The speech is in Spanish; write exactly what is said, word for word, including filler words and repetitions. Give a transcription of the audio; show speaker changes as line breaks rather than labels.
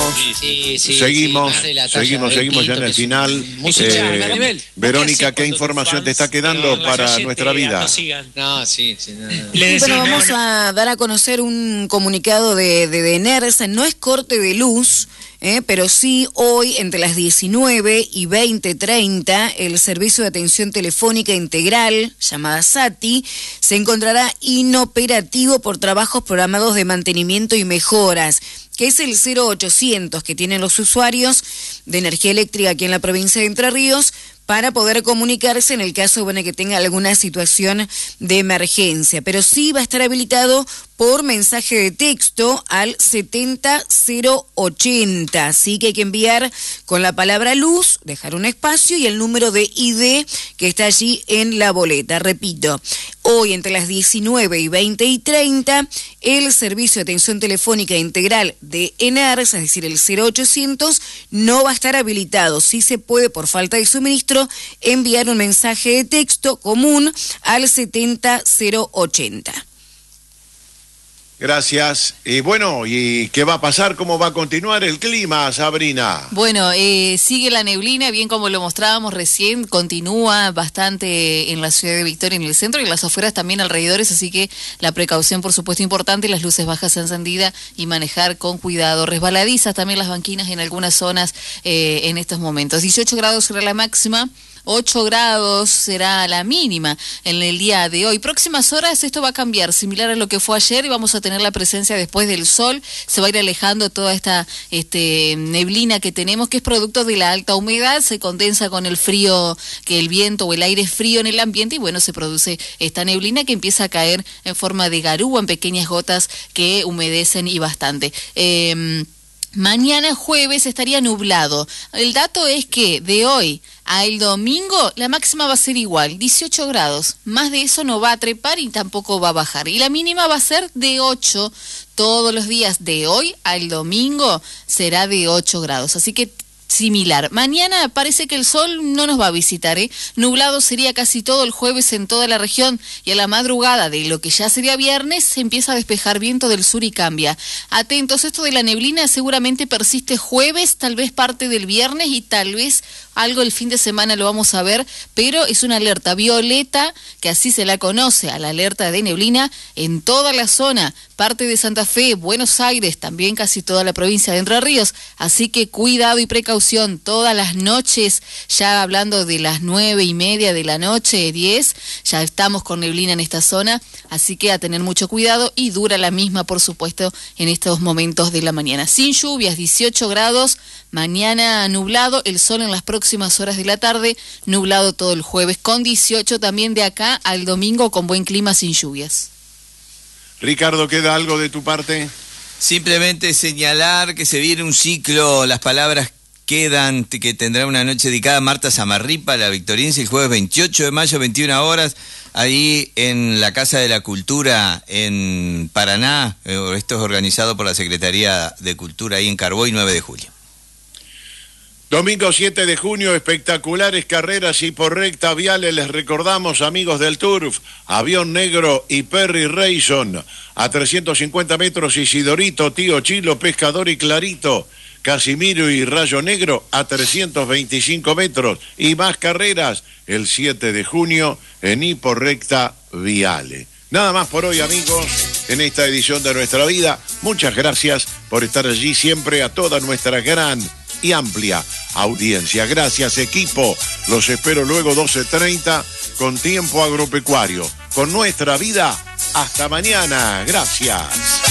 seguimos.
Sí, sí, sí,
seguimos,
sí, la
seguimos, seguimos ya en el final. Eh, Verónica, ¿qué información te está quedando para nuestra vida?
No, sí, sí. No, no.
Bueno, vamos a dar a conocer un comunicado de, de, de NERSA. No es corte de luz, eh, pero sí hoy entre las diecinueve y veinte treinta el Servicio de Atención Telefónica Integral, llamada SATI, se encontrará inoperativo por trabajos programados de mantenimiento y mejoras, que es el cero ochocientos que tienen los usuarios de energía eléctrica aquí en la provincia de Entre Ríos, para poder comunicarse en el caso bueno, que tenga alguna situación de emergencia. Pero sí va a estar habilitado por mensaje de texto al setenta cero ochenta. Así que hay que enviar con la palabra luz, dejar un espacio y el número de I D que está allí en la boleta. Repito, hoy entre las diecinueve y veinte y treinta, el Servicio de Atención Telefónica Integral de NERSA, es decir, el cero ochocientos, no va a estar habilitado. Sí se puede, por falta de suministro, enviar un mensaje de texto común al setenta cero ochenta.
Gracias. Y bueno, ¿y qué va a pasar? ¿Cómo va a continuar el clima, Sabrina?
Bueno, eh, sigue la neblina, bien como lo mostrábamos recién, continúa bastante en la ciudad de Victoria, en el centro, y en las afueras también alrededores, así que la precaución, por supuesto, importante, las luces bajas encendidas y manejar con cuidado. Resbaladizas también las banquinas en algunas zonas eh, en estos momentos. dieciocho grados será la máxima. ocho grados será la mínima en el día de hoy. Próximas horas esto va a cambiar, similar a lo que fue ayer, y vamos a tener la presencia después del sol. Se va a ir alejando toda esta este, neblina que tenemos, que es producto de la alta humedad, se condensa con el frío, que el viento o el aire es frío en el ambiente, y bueno, se produce esta neblina que empieza a caer en forma de garúa, en pequeñas gotas que humedecen y bastante. Eh, Mañana jueves estaría nublado. El dato es que de hoy al domingo la máxima va a ser igual, dieciocho grados. Más de eso no va a trepar y tampoco va a bajar. Y la mínima va a ser de ocho todos los días. De hoy al domingo será de ocho grados. Así que similar. Mañana parece que el sol no nos va a visitar, ¿eh? Nublado sería casi todo el jueves en toda la región, y a la madrugada de lo que ya sería viernes se empieza a despejar viento del sur y cambia. Atentos, esto de la neblina seguramente persiste jueves, tal vez parte del viernes y tal vez algo el fin de semana lo vamos a ver, pero es una alerta violeta, que así se la conoce, a la alerta de neblina en toda la zona, parte de Santa Fe, Buenos Aires, también casi toda la provincia de Entre Ríos, así que cuidado y precaución todas las noches, ya hablando de las nueve y media de la noche, diez, ya estamos con neblina en esta zona, así que a tener mucho cuidado, y dura la misma, por supuesto, en estos momentos de la mañana. Sin lluvias, dieciocho grados, mañana nublado, el sol en las próximas horas de la tarde, nublado todo el jueves, con dieciocho también de acá al domingo, con buen clima sin lluvias.
Ricardo, ¿queda algo de tu parte?
Simplemente señalar que se viene un ciclo, las palabras quedan, que tendrá una noche dedicada a Marta Samarripa, la victoriense, el jueves veintiocho de mayo, veintiuna horas, ahí en la Casa de la Cultura en Paraná. Esto es organizado por la Secretaría de Cultura ahí en Carboy, nueve de julio.
Domingo siete de junio, espectaculares carreras y por recta viales. Les recordamos, amigos del Turf, Avión Negro y Perry Rayson. A trescientos cincuenta metros, Isidorito, Tío Chilo, Pescador y Clarito. Casimiro y Rayo Negro a trescientos veinticinco metros. Y más carreras el siete de junio en Hiporrecta Viale. Nada más por hoy, amigos, en esta edición de Nuestra Vida. Muchas gracias por estar allí siempre, a toda nuestra gran y amplia audiencia. Gracias, equipo. Los espero luego doce treinta con Tiempo Agropecuario. Con Nuestra Vida, hasta mañana. Gracias.